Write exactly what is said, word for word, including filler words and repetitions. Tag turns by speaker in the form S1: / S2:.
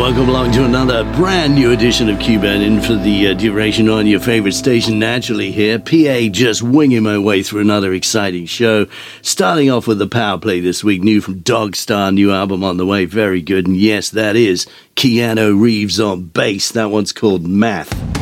S1: welcome along to another brand new edition of Q-Band in for the uh, duration on your favorite station naturally here. P A just winging my way through another exciting show. Starting off with the power play this week, new from Dogstar, new album on the way, very good. And yes, that is Keanu Reeves on bass. That one's called Math.